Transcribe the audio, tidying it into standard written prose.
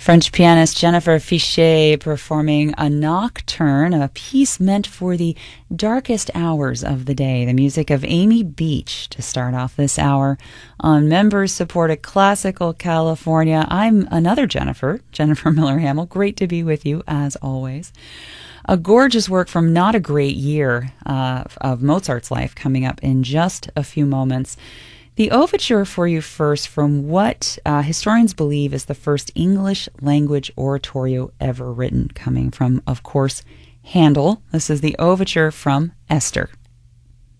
French pianist Jennifer Fichet performing a nocturne, a piece meant for the darkest hours of the day. The music of Amy Beach to start off this hour on members-supported Classical California. I'm another Jennifer Miller Hamill. Great to be with you, as always. A gorgeous work from Not a Great Year of Mozart's life coming up in just a few moments. The overture for you first from what historians believe is the first English-language oratorio ever written, coming from, of course, Handel. This is the overture from Esther.